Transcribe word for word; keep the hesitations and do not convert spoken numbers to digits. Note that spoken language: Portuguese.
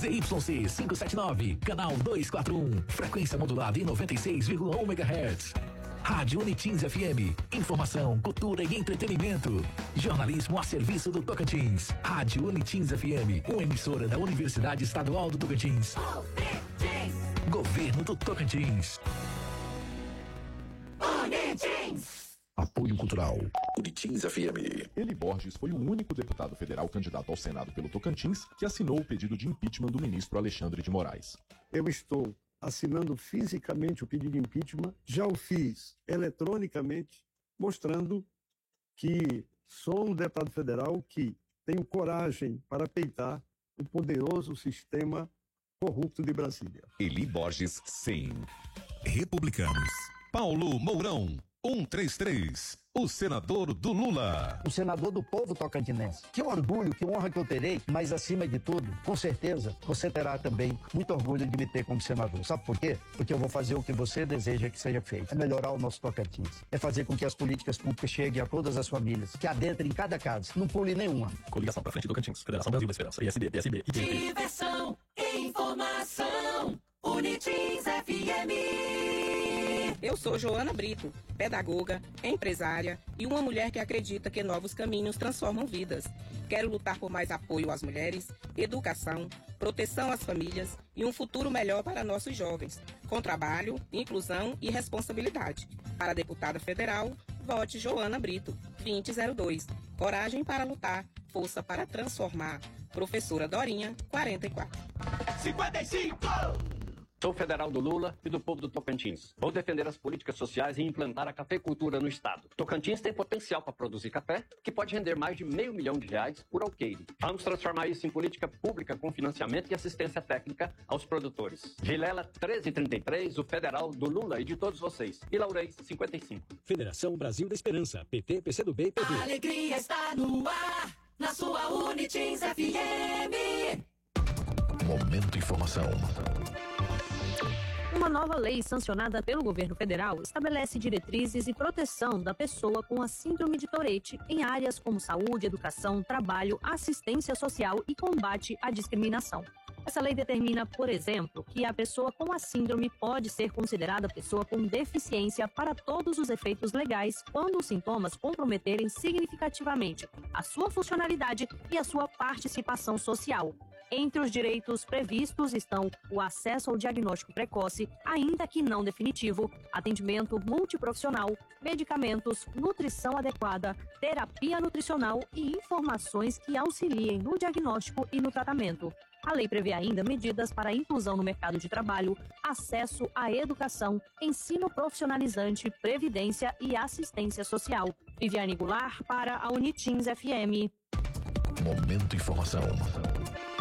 Z Y C quinhentos e setenta e nove, canal duzentos e quarenta e um, frequência modulada em noventa e seis vírgula um megahertz. Rádio Unitins F M, informação, cultura e entretenimento. Jornalismo a serviço do Tocantins. Rádio Unitins F M, uma emissora da Universidade Estadual do Tocantins. Unitins. Governo do Tocantins. Unitins. Apoio Cultural. Unitins F M. Eli Borges foi o único deputado federal candidato ao Senado pelo Tocantins que assinou o pedido de impeachment do ministro Alexandre de Moraes. Eu estou assinando fisicamente o pedido de impeachment, já o fiz eletronicamente, mostrando que sou um deputado federal que tenho coragem para peitar o poderoso sistema corrupto de Brasília. Eli Borges, sim. Republicanos. Paulo Mourão, cento e trinta e três, o senador do Lula. O senador do povo tocantinense. Que orgulho, que honra que eu terei, mas acima de tudo, com certeza, você terá também muito orgulho de me ter como senador. Sabe por quê? Porque eu vou fazer o que você deseja que seja feito. É melhorar o nosso Tocantins. É fazer com que as políticas públicas cheguem a todas as famílias, que adentrem em cada casa, não pule nenhuma. Coligação pra frente do Tocantins, Federação Brasil da Esperança, I S D, P S B e Diversão e informação, Unitins F M. Eu sou Joana Brito, pedagoga, empresária e uma mulher que acredita que novos caminhos transformam vidas. Quero lutar por mais apoio às mulheres, educação, proteção às famílias e um futuro melhor para nossos jovens, com trabalho, inclusão e responsabilidade. Para deputada federal, vote Joana Brito, vinte zero dois. Coragem para lutar, força para transformar. Professora Dorinha, quarenta e quatro. cinquenta e cinco! Sou federal do Lula e do povo do Tocantins. Vou defender as políticas sociais e implantar a cafeicultura no estado. Tocantins tem potencial para produzir café, que pode render mais de meio milhão de reais por alqueire. Vamos transformar isso em política pública com financiamento e assistência técnica aos produtores. Vilela treze trinta e três, o federal do Lula e de todos vocês. E Laureis, cinquenta e cinco. Federação Brasil da Esperança, P T, P C do B e P B. A alegria está no ar, na sua Unitins F M. Momento Informação. Uma nova lei sancionada pelo governo federal estabelece diretrizes e proteção da pessoa com a síndrome de Tourette em áreas como saúde, educação, trabalho, assistência social e combate à discriminação. Essa lei determina, por exemplo, que a pessoa com a síndrome pode ser considerada pessoa com deficiência para todos os efeitos legais quando os sintomas comprometerem significativamente a sua funcionalidade e a sua participação social. Entre os direitos previstos estão o acesso ao diagnóstico precoce, ainda que não definitivo, atendimento multiprofissional, medicamentos, nutrição adequada, terapia nutricional e informações que auxiliem no diagnóstico e no tratamento. A lei prevê ainda medidas para a inclusão no mercado de trabalho, acesso à educação, ensino profissionalizante, previdência e assistência social. Viviane Goulart para a Unitins F M. Momento Informação.